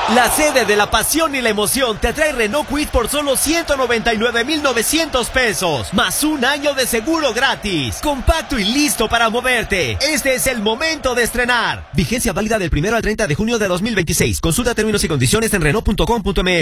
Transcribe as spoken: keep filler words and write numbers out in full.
La sede de la pasión y la emoción te trae Renault Kwid por solo ciento noventa y nueve mil novecientos pesos, más un año de seguro gratis. Compacto y listo para moverte. Este es el momento de estrenar. Vigencia válida del primero al treinta de junio de dos mil veintiséis. Consulta términos y condiciones en Renault punto com punto m x.